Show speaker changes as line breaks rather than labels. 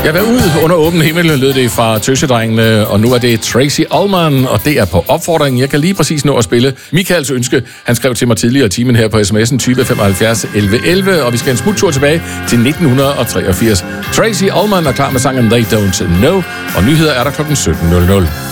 Jeg var ude under åben himmel, lød det fra Tøsedrengene, og nu er det Tracy Ullman, og det er på opfordring. Jeg kan lige præcis nå at spille Michaels ønske. Han skrev til mig tidligere i timen her på sms'en 2075 11 11, og vi skal en smuttur tilbage til 1983. Tracy Ullman er klar med sangen They Don't Know, og nyheder er der kl. 17.00.